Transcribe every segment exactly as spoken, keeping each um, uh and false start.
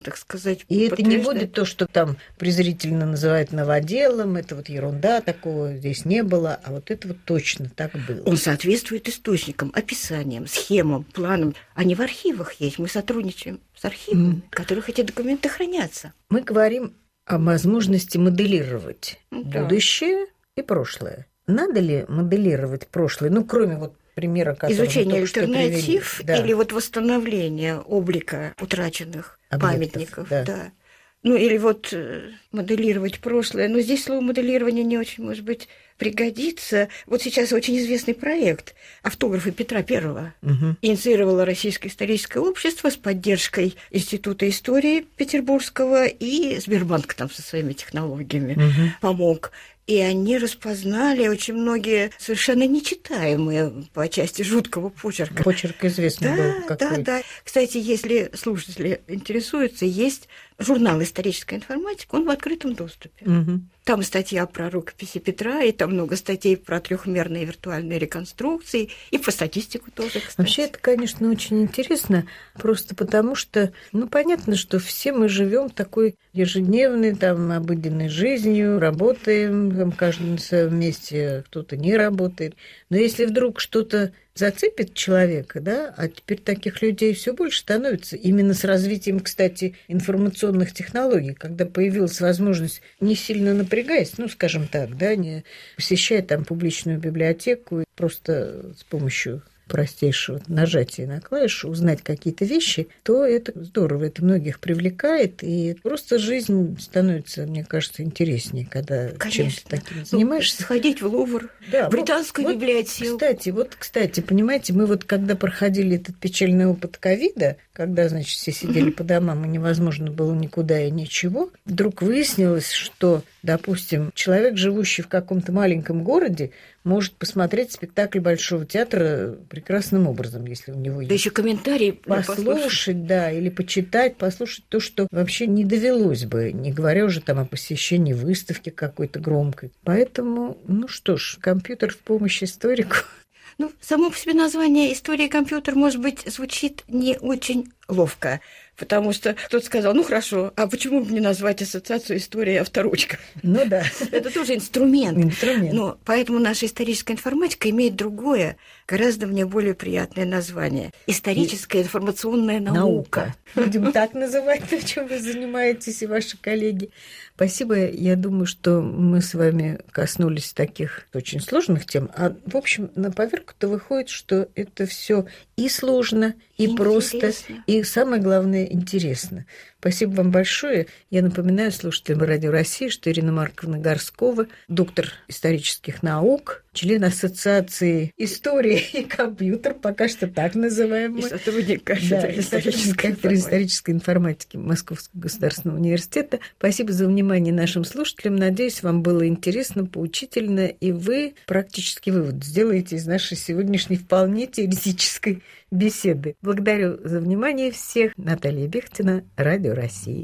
так сказать, и это не будет то, что там презрительно называют новоделом, это вот ерунда, такого здесь не было, а вот это вот точно так было. Он соответствует источникам, описаниям, схемам, планам. Они в архивах есть, мы сотрудничаем с архивами, mm. в которых эти документы хранятся. Мы говорим о возможности моделировать ну, будущее да. и прошлое. Надо ли моделировать прошлое, ну, кроме вот примера, который изучение мы только альтернатив что привели. Да. Или вот восстановление облика утраченных объектов, памятников, да. да. Ну, или вот э, моделировать прошлое. Но здесь слово моделирование не очень, может быть, пригодится. Вот сейчас очень известный проект «Автографы Петра Первого». Угу. Инициировало Российское историческое общество с поддержкой Института истории Петербургского, и Сбербанк там со своими технологиями угу. помог. И они распознали очень многие совершенно нечитаемые по части жуткого почерка. Почерк известный да, был какой. Да, да. Кстати, если слушатели интересуются, есть журнал «Историческая информатика», он в открытом доступе. Угу. Там статья про рукописи Петра, и там много статей про трехмерные виртуальные реконструкции, и про статистику тоже, кстати. Вообще это, конечно, очень интересно, просто потому что, ну, понятно, что все мы живем такой ежедневной, там, обыденной жизнью, работаем, там, каждый на своем месте, кто-то не работает. Но если вдруг что-то зацепит человека, да, а теперь таких людей все больше становится. Именно с развитием, кстати, информационных технологий, когда появилась возможность, не сильно напрягаясь, ну, скажем так, да, не посещая там публичную библиотеку, просто с помощью простейшего нажатия на клавишу узнать какие-то вещи, то это здорово, это многих привлекает, и просто жизнь становится, мне кажется, интереснее, когда чем-то таким занимаешься. Ну, сходить в Лувр, да, в британскую вот, библиотеку. Кстати, вот, кстати, понимаете, мы вот когда проходили этот печальный опыт ковида, когда, значит, все сидели по домам, и невозможно было никуда и ничего, вдруг выяснилось, что, допустим, человек, живущий в каком-то маленьком городе, может посмотреть спектакль Большого театра прекрасным образом, если у него да есть. еще комментарии послушать, послушать, да, или почитать, послушать то, что вообще не довелось бы, не говоря уже там о посещении выставки какой-то громкой. Поэтому, ну что ж, компьютер в помощь историку. Ну, само по себе название «История и компьютер», может быть, звучит не очень ловко, потому что кто-то сказал, ну хорошо, а почему бы не назвать ассоциацию «История и авторучка»? Ну да. Это тоже инструмент. Инструмент. Но поэтому наша историческая информатика имеет другое, гораздо мне более приятное название – историческая информационная наука. Наука. Будем так называть, то, чем вы занимаетесь, и ваши коллеги. Спасибо. Я думаю, что мы с вами коснулись таких очень сложных тем. А, в общем, на поверку-то выходит, что это все и сложно, и интересно. Просто, и самое главное, интересно. Спасибо вам большое. Я напоминаю слушателям Радио России, что Ирина Марковна Горскова, доктор исторических наук, член Ассоциации истории и компьютер, пока что так называем мы. И сотрудник кафедры да, исторической, исторической информатики Московского государственного университета. Спасибо за внимание нашим слушателям. Надеюсь, вам было интересно, поучительно, и вы практически вывод сделаете из нашей сегодняшней вполне теоретической беседы. Благодарю за внимание всех. Наталья Бехтина, Радио России.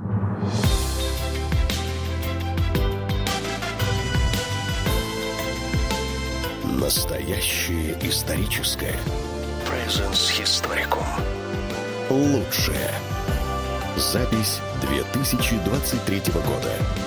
Настоящее историческое. Presence Historicum. Лучшее. Запись две тысячи двадцать третьего года.